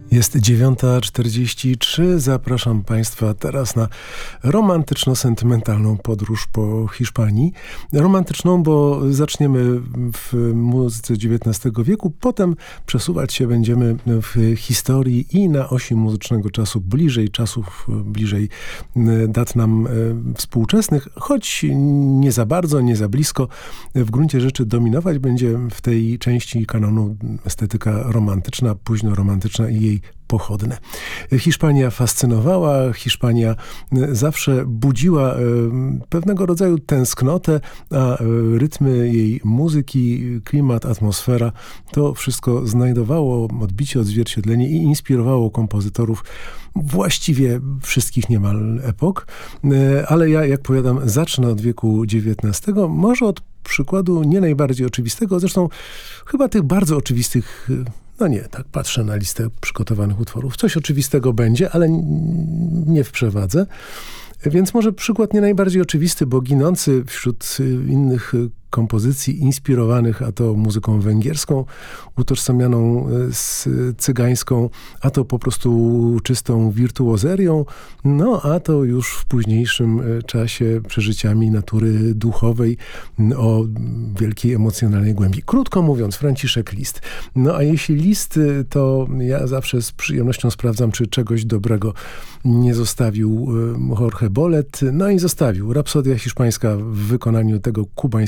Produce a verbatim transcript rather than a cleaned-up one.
Jest dziewiąta czterdzieści trzy. Zapraszam Państwa teraz na romantyczno-sentymentalną podróż po Hiszpanii. Romantyczną, bo zaczniemy w muzyce dziewiętnastego wieku, potem przesuwać się będziemy w historii i na osi muzycznego czasu bliżej czasów, bliżej dat nam współczesnych, choć nie za bardzo, nie za blisko. W gruncie rzeczy dominować będzie w tej części kanonu estetyka romantyczna, późno romantyczna i jej pochodne. Hiszpania fascynowała, Hiszpania zawsze budziła pewnego rodzaju tęsknotę, a rytmy jej muzyki, klimat, atmosfera, to wszystko znajdowało odbicie, odzwierciedlenie i inspirowało kompozytorów właściwie wszystkich niemal epok. Ale ja, jak powiadam, zacznę od wieku dziewiętnastego, może od przykładu nie najbardziej oczywistego, zresztą chyba tych bardzo oczywistych. No nie, tak patrzę na listę przygotowanych utworów. Coś oczywistego będzie, ale nie w przewadze. Więc może przykład nie najbardziej oczywisty, bo ginący wśród innych kompozycji inspirowanych, a to muzyką węgierską, utożsamianą z cygańską, a to po prostu czystą wirtuozerią, no a to już w późniejszym czasie przeżyciami natury duchowej o wielkiej emocjonalnej głębi. Krótko mówiąc, Franciszek Liszt. No a jeśli Liszt, to ja zawsze z przyjemnością sprawdzam, czy czegoś dobrego nie zostawił Jorge Bolet. No i zostawił. Rapsodia hiszpańska w wykonaniu tego kubańskiego